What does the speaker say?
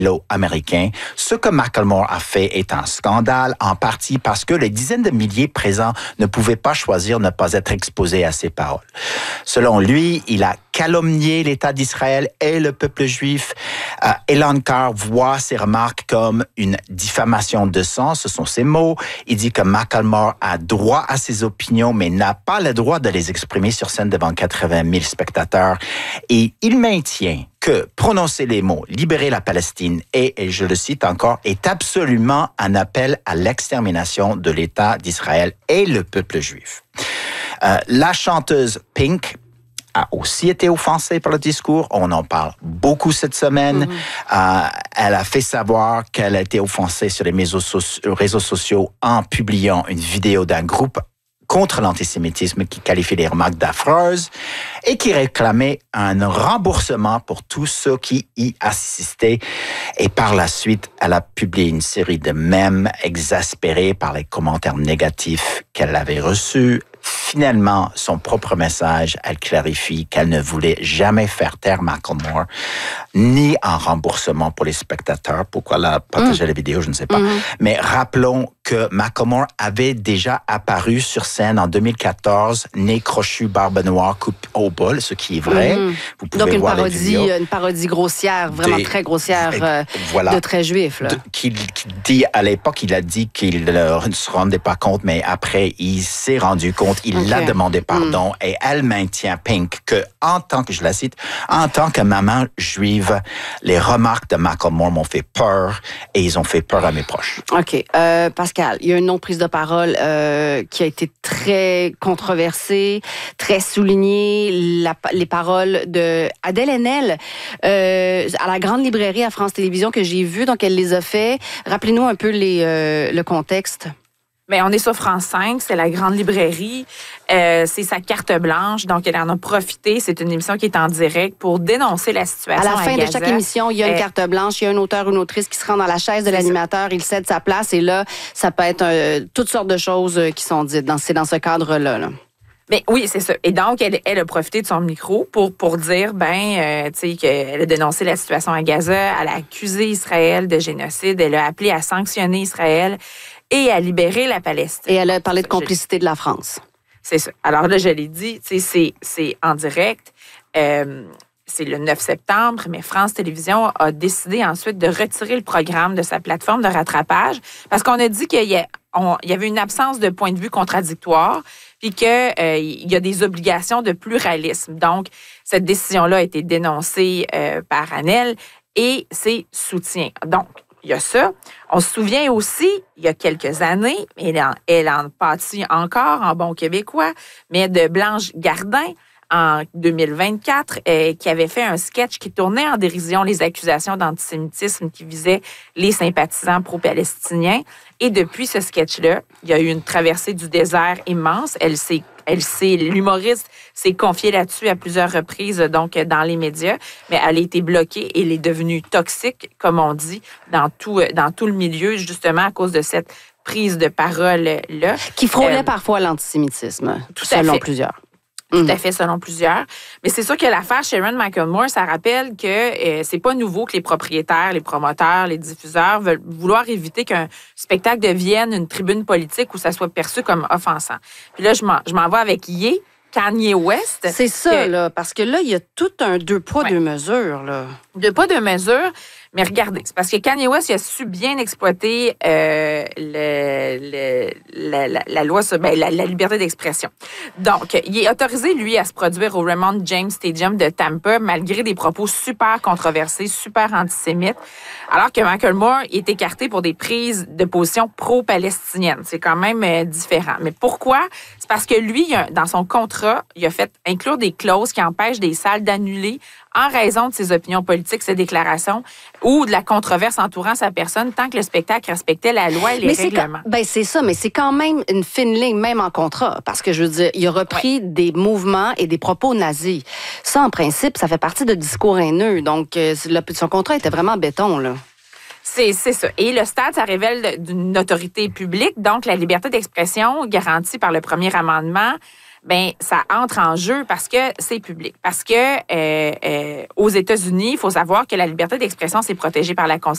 américain. Ce que Macklemore a fait est un scandale, en partie parce que les dizaines de milliers présents ne pouvaient pas choisir ne pas être exposés à ses paroles. Selon lui, il a calomnié l'État d'Israël et le peuple juif. Elon Carr voit ses remarques comme une diffamation de sens, ce sont ses mots. Il dit que Macklemore a droit à ses opinions, mais n'a pas le droit de les exprimer sur scène devant 80 000 spectateurs. Et il maintient que prononcer les mots « libérer la Palestine » et je le cite encore, est absolument un appel à l'extermination de l'État d'Israël et le peuple juif. La chanteuse Pink a aussi été offensée par le discours. On en parle beaucoup cette semaine. Elle a fait savoir qu'elle a été offensée sur les réseaux sociaux en publiant une vidéo d'un groupe contre l'antisémitisme qui qualifie les remarques d'affreuses et qui réclamait un remboursement pour tous ceux qui y assistaient. Et par la suite, elle a publié une série de mèmes exaspérés par les commentaires négatifs qu'elle avait reçus. Finalement, son propre message, elle clarifie qu'elle ne voulait jamais faire taire Macklemore, ni un remboursement pour les spectateurs. Pourquoi elle a partagé la vidéo, je ne sais pas. Mais rappelons que Macklemore avait déjà apparu sur scène en 2014, nez crochu, barbe noire, coupe au bol, ce qui est vrai. Vous pouvez donc voir les vidéos. Une parodie grossière, vraiment très grossière, voilà, de très juif. Là. Qu'il dit, à l'époque, il a dit qu'il ne se rendait pas compte, mais après, il s'est rendu compte, il l'a demandé pardon, et elle maintient, Pink, que, je la cite, en tant que maman juive, les remarques de Macklemore m'ont fait peur, et ils ont fait peur à mes proches. OK. Pascal, il y a une autre prise de parole qui a été très controversée, très soulignée, les paroles de Adèle Haenel à la Grande Librairie à France Télévisions que j'ai vues, donc elle les a fait. Rappelez-nous un peu le contexte. Bien, on est sur France 5, c'est la Grande Librairie, c'est sa carte blanche, donc elle en a profité. C'est une émission qui est en direct pour dénoncer la situation à la fin de chaque émission, il y a une carte blanche, il y a un auteur ou une autrice qui se rend dans la chaise de l'animateur, il cède sa place et là, ça peut être toutes sortes de choses qui sont dites. C'est dans ce cadre-là. Là. Mais oui, c'est ça. Et donc, elle a profité de son micro pour dire, tu sais, qu'elle a dénoncé la situation à Gaza, elle a accusé Israël de génocide, elle a appelé à sanctionner Israël et à libérer la Palestine. Et elle a parlé de complicité de la France. C'est ça. Alors là, je l'ai dit, c'est en direct. C'est le 9 septembre, mais France Télévisions a décidé ensuite de retirer le programme de sa plateforme de rattrapage parce qu'on a dit qu'il y avait une absence de point de vue contradictoire puis qu'il y a des obligations de pluralisme. Donc, cette décision-là a été dénoncée par Haenel et ses soutiens. Donc, il y a ça. On se souvient aussi, il y a quelques années, elle en pâtit encore en bon québécois, mais de Blanche Gardin, en 2024, qui avait fait un sketch qui tournait en dérision les accusations d'antisémitisme qui visaient les sympathisants pro-palestiniens. Et depuis ce sketch-là, il y a eu une traversée du désert immense. L'humoriste s'est confiée là-dessus à plusieurs reprises, donc dans les médias, mais elle a été bloquée et elle est devenue toxique, comme on dit, dans tout le milieu, justement à cause de cette prise de parole-là. Qui frôlait parfois l'antisémitisme, selon plusieurs. Tout à fait, selon plusieurs. Mais c'est sûr que l'affaire Sharon Macklemore, ça rappelle que c'est pas nouveau que les propriétaires, les promoteurs, les diffuseurs veulent vouloir éviter qu'un spectacle devienne une tribune politique où ça soit perçu comme offensant. Puis là, je m'en vais avec Kanye West. C'est ça, là, parce que là, il y a tout un deux poids, deux mesures, là. Deux poids, deux mesures. Mais regardez, c'est parce que Kanye West, il a su bien exploiter la loi sur la liberté d'expression. Donc, il est autorisé, lui, à se produire au Raymond James Stadium de Tampa, malgré des propos super controversés, super antisémites, alors que Macklemore est écarté pour des prises de position pro-palestinienne. C'est quand même différent. Mais pourquoi? C'est parce que lui, dans son contrat, il a fait inclure des clauses qui empêchent des salles d'annuler en raison de ses opinions politiques, ses déclarations ou de la controverse entourant sa personne, tant que le spectacle respectait la loi et les règlements. C'est ça, mais c'est quand même une fine ligne, même en contrat, parce que, je veux dire, il a repris des mouvements et des propos nazis. Ça, en principe, ça fait partie de discours haineux, donc son contrat était vraiment béton, là. C'est ça. Et le stade, ça révèle d'une autorité publique, donc la liberté d'expression garantie par le premier amendement, ça entre en jeu parce que c'est public. Parce que aux États-Unis, il faut savoir que la liberté d'expression, c'est protégé par la Constitution.